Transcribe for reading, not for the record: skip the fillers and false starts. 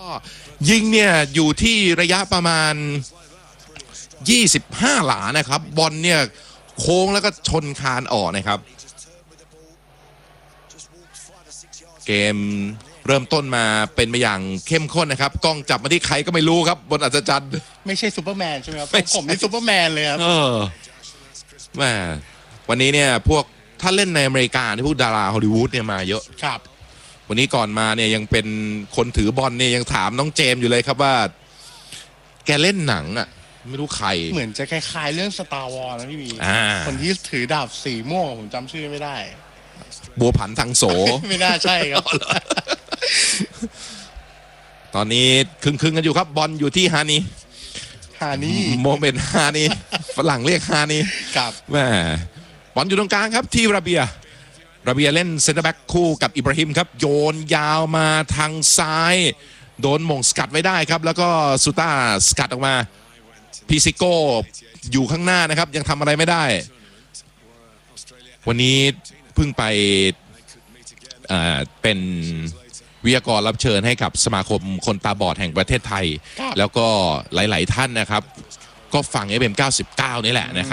ยิงเนี่ยอยู่ที่ระยะประมาณ25 หลานะครับบอลเนี่ยโค้งแล้วก็ชนคานออกนะครับเกมเริ่มต้นมาเป็นไปอย่างเข้มข้นนะครับกล้องจับมาที่ใครก็ไม่รู้ครับบนอัศจรรย์ไม่ใช่ซูเปอร์แมนใช่ไหมครับผมนี่ซูเปอร์แมนเลยครับแม่วันนี้เนี่ยพวกถ้าเล่นในอเมริกาที่พวกดาราฮอลลีวูดเนี่ยมาเยอะครับวันนี้ก่อนมาเนี่ยยังเป็นคนถือบอลเนี่ยยังถามน้องเจมส์อยู่เลยครับว่าแกเล่นหนังอ่ะไม่รู้ใครเหมือนจะคล้ายๆเรื่อง Star Wars นะพี่วีคนที่ถือดาบสีม่วงผมจำชื่อไม่ได้บัวผันทางโสไม่น่าใช่ครับตอนนี้ครึ่งกันอยู่ครับบอลอยู่ที่ฮานี่โมเมนต์ฮานี่ฝรั่งเรียกฮานี่ครับแม่บอลอยู่ตรงกลางครับที่ระเบียเล่นเซนเตอร์แบ็กคู่กับอิบราฮิมครับโยนยาวมาทางซ้ายโดนมงสกัดไว้ได้ครับแล้วก็ซูต้าสกัดออกมาพิซิโก้อยู่ข้างหน้านะครับยังทำอะไรไม่ได้วันนี้เพิ่งไปเป็นวิทยากรรับเชิญให้กับสมาคมคนตาบอดแห่งประเทศไทยแล้วก็หลายๆท่านนะครับก็ฟัง FM 99 นี่แหละนะครับ